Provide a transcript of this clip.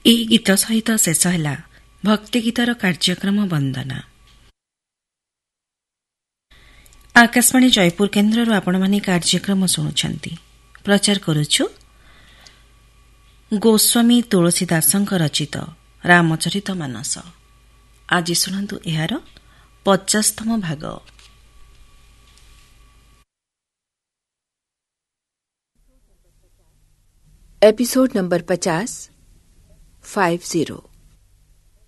ଏହି ଗୀତ ସହିତ ଶେଷ ହେଲା ଭକ୍ତି ଗୀତର କାର୍ଯ୍ୟକ୍ରମ ବନ୍ଦନା। ଆକାଶବାଣୀ ଜୟପୁର କେନ୍ଦ୍ରରୁ ଆପଣମାନେ କାର୍ଯ୍ୟକ୍ରମ ଶୁଣୁଛନ୍ତି। ପ୍ରଚାର କରୁଛୁ ଗୋସ୍ୱାମୀ ତୁଳସୀ ଦାସଙ୍କ ରଚିତ ରାମଚରିତ ମାନସ। ଆଜି ଶୁଣନ୍ତୁ ଏହାର 50ତମ ଭାଗ। Episode number 50 50।